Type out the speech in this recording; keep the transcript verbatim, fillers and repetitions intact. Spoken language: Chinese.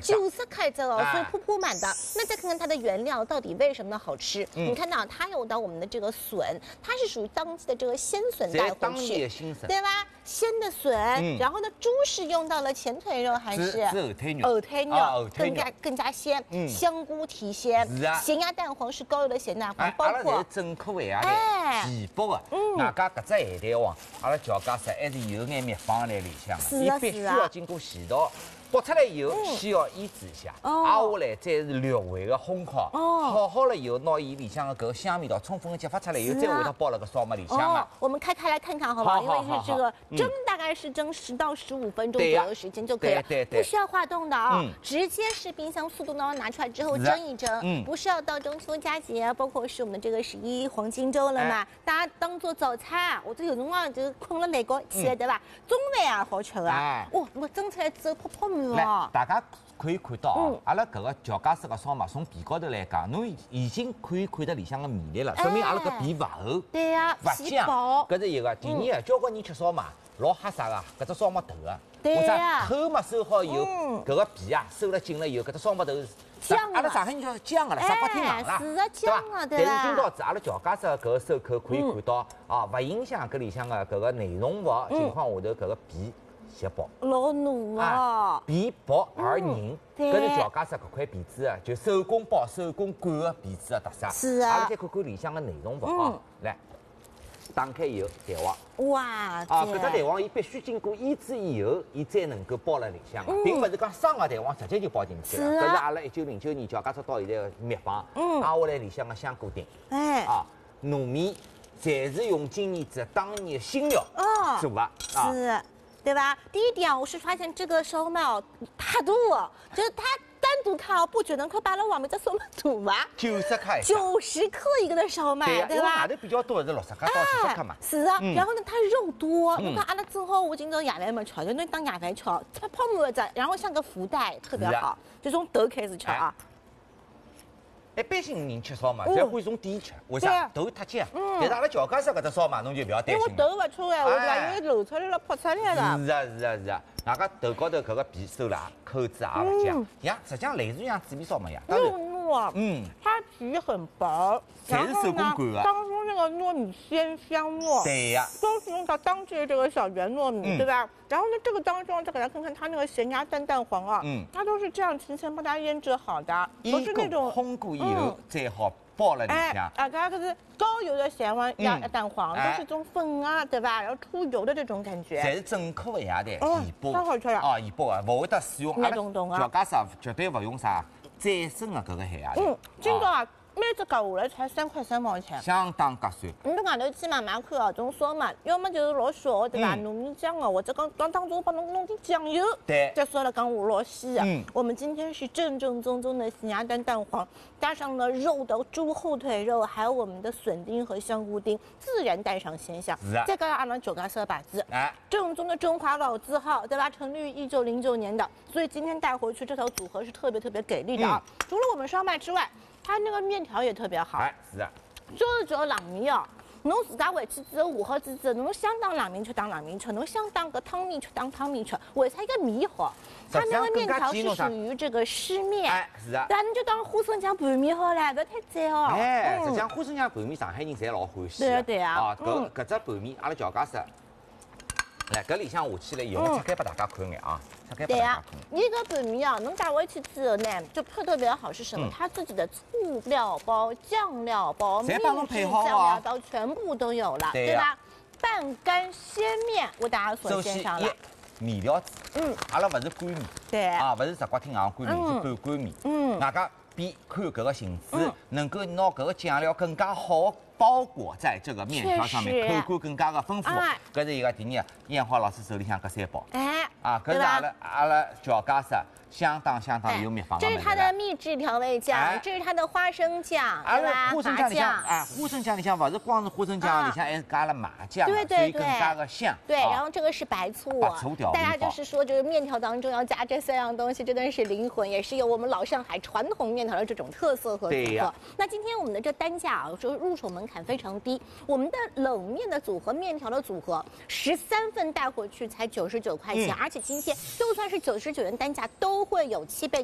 九十块这哦，所以铺铺满的。那再看看它的原料到底为什么好吃？你看到它有的我们的这个笋，它是属于当季的这个鲜笋带回去，对吧？鲜的笋，然后呢，猪是用到了前腿肉还是？ 是藕腿肉， 藕腿肉更加更加鲜，香菇提鲜，咸鸭蛋黄是高油的咸蛋黄，包括整口咸鸭蛋，皮薄的，外加搿只咸蛋黄，阿拉乔家实还是有眼蜜放在里向的，伊必须要经过洗刀。剥出来以后，先要腌制一下，挨下来再是略微的烘烤，烤好了以后，拿伊里向的搿个香味道充分的激发出来以后，再回头包了个烧麦里向啊。 我们开开来看看好不好？因为是这个蒸，大概是蒸十到十五分钟左右时间就可以了，不需要化冻的啊，直接是冰箱速冻刀拿出来之后蒸一蒸，不是要到中秋佳节，包括是我们这个十一黄金周了嘛，大家当做早餐，或者有辰光就困了累觉起来对吧？中饭也好吃啊，哇，我蒸出来之后泡泡面。 来，大家可以看到啊，阿拉搿个乔家式个烧麦，从皮高头来讲，侬已经可以看到里向个米粒了，说明阿拉搿皮勿厚， 对呀， 勿浆，搿是一个。第二，交关人吃烧麦老吓啥个，搿只烧麦头啊， 对呀， 口嘛收好以后，搿个皮啊收了紧了以后，搿只烧麦头是浆， 阿拉上海人叫浆个了，啥不听硬啦， 是啊，浆啊，对吧？ 但是今朝子阿拉乔家式搿个收口可以看到啊，勿影响搿里向个搿个内容物情况下头搿个皮。细薄， 老糯啊！ 皮薄而韧，搿是乔家式搿块皮子啊，就手工包、手工擀个皮子的特色。 是啊， 阿拉再看看里向的内容物啊，来，打开以后蛋黄。 哇！ 啊，搿只蛋黄伊必须经过腌制以后，伊才能够包辣里向个，并勿是讲生个蛋黄直接就包进去了。搿是阿拉一九零九年乔家式到现在个秘方。嗯。挨下来里向个香菇丁，哎，啊，糯米，侪是用今年子当年的新料做的。 是。对吧？第一点啊，我是发现这个烧麦哦，大度哦，就是它单独看哦，不觉得可把了往面这烧麦大嘛？ 九十块， 九十克一个的烧麦，对吧？ 外头比较多是六十克到七十克嘛。 是啊，然后呢，它肉多，你看阿拉正好我今朝夜饭没吃，就那当夜饭吃，它泡沫子，然后像个福袋，特别好，就从头开始吃啊。 一般性人吃烧麦，侪会从底吃，为啥？头太尖。但是阿拉乔家式搿只烧麦，侬就不要担心。 因为我头勿出来，对吧？因为露出来了，泡出来了。 是啊是啊是啊，外加头高头搿个皮收了，口子也勿僵，像实际上类似于像猪皮烧麦一样。 又糯，嗯，它皮很薄， 全是手工擀的。 当中那个糯米鲜香糯， 对呀， 都是用到当季的这个小圆糯米，对吧？然后呢，这个当中再给大家看看它那个咸鸭蛋蛋黄啊，嗯，它都是这样提前帮大家腌制好的，不是那种烘过以后再好包了里向。 啊，它可是高油的咸鸭鸭蛋黄，都是这种粉啊，对吧？然后出油的这种感觉。 侪是整颗的鸭蛋，现剥。 太好吃了啊，现剥的，勿会得使用阿拉乔家式绝对勿用啥再生的搿个咸鸭蛋。嗯， 今朝啊。每只夹下来才三块三毛钱， 相当合算。 你到外头去买买看哦，这种烧麦，要么就是老小对吧？糯米酱哦，或者讲当当中帮侬弄点酱油， 对， 再烧了讲我老细啊。嗯，我们今天是正正宗宗的咸鸭蛋蛋黄，加上了肉的猪后腿肉，还有我们的笋丁和香菇丁，自然带上鲜香。 是啊。 再加上阿拉九家色把子，哎，正宗的中华老字号，对吧？成立于一九零九年的，所以今天带回去这套组合是特别特别给力的啊。除了我们烧麦之外，它那个面条也特别好， 哎，是的， 就是只有冷面哦。侬自家回去之后下好之后，侬想当冷面吃当冷面吃，侬想当个汤面吃当汤面吃。为啥一个面好？它那个面条是属于这个湿面， 哎，是的。 对啊，你就当花生酱拌面好了，不要太窄哦。 哎，实际上花生酱拌面上海人侪老欢喜。 对啊对啊。 啊，搿搿只拌面阿拉乔家式。来，搿里向下去来，用个拆开拨大家看眼啊，拆开拨大家看。 一个拌面啊，侬带回去之后呢，就特特别好是什么？它自己的醋料包、酱料包、秘制酱料包全部都有了，对吧？半干鲜面为大家所献上了。 面条子，嗯，阿拉勿是干面， 对， 啊，勿是十角听硬干面，是半干面，嗯，外加比看搿个形子，能够拿搿个酱料更加好包裹在这个面条上面，口感更加的丰富。搿是一个第二，燕花老师手里向搿三包，哎，啊，搿是阿拉阿拉乔家式相当相当有秘方的。 这是它的秘制调味酱，这是它的花生酱，对吧？ 花生酱里向，哎，花生酱里向勿是光是花生酱，里向还是加了麻酱， 对对对， 所以更加的香。 对，然后这个是白醋， 白醋调味大家就是说，这个面条当中要加这三样东西，真的是灵魂，也是有我们老上海传统面条的这种特色和组合。那今天我们的这单价啊，说入手门槛非常低，我们的冷面的组合、面条的组合，十三份带回去才九十九块钱，而且今天就算是九十九元单价，都会有七倍。